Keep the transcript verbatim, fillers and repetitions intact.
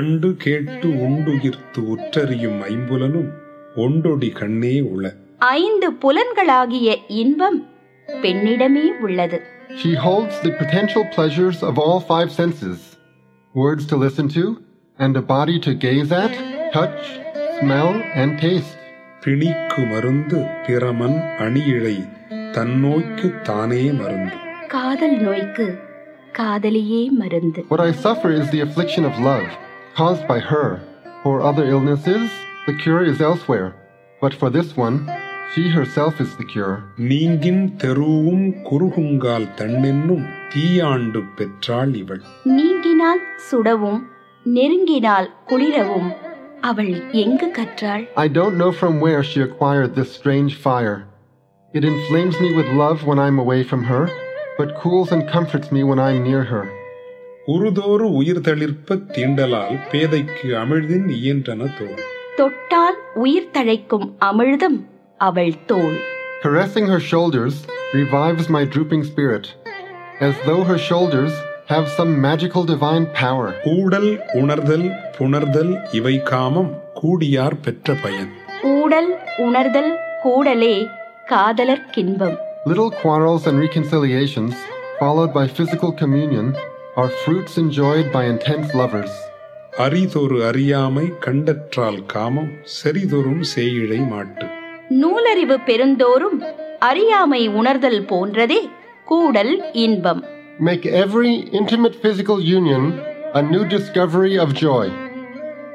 கண்டு கேட்டு உண்டுயிர்த்து உற்றறியும் ஐம்புலனும் ஒண்டொடி கண்ணே உள. ஐந்து புலன்களாகிய இன்பம் பெண்ணிடமே உள்ளது. She holds the potential pleasures of all five senses, words to listen to, and a body to gaze at, touch, smell, and taste. பிணிக்கு மருந்து பிரமன் அணியிழை தன்னோய்க்கு தானே மருந்து. காதல் நோய்க்கு காதலியே மருந்து. What I suffer is the affliction of love, caused by her. For other illnesses, the cure is elsewhere. But for this one, she herself is the cure. நீங்கின் தெருவும் குறுகுங்கால் தன்னென்னும் தீயாண்டு பெற்றாள் இவள். நீங்கினால் சுடவும் நெருங்கினால் குளிரவும் அவள் எங்கு கற்றாள்? I don't know from where she acquired this strange fire. It inflames me with love when I'm away from her, but cools and comforts me when I'm near her. உருதோறு உயிர் தளிர்ப்ப தீண்டலால் பேதைக்கு அமிழ்தின் இயன்றன தோள். தொட்டால் உயிர் தழைக்கும் அமிழ்தம் அவள் தோள். Caressing her shoulders revives my drooping spirit, as though her shoulders have some magical divine power. ஊடல் உணர்தல் புணர்தல் இவை காமம் கூடியார் பெற்ற பயன். ஊடல் உணர்தல் கூடலே காதலர்க்கின்பம். Little quarrels and reconciliations, followed by physical communion, are fruits enjoyed by intense lovers. அரிதொரு அறியாமை கண்டற்றால் காமம் செறிதொரும் சேயிழை மாட்டு. நூலறிவு பெருந்தோறும் அறியாமை உணர்தல் போன்றதே கூடல் இன்பம். Make every intimate physical union a new discovery of joy.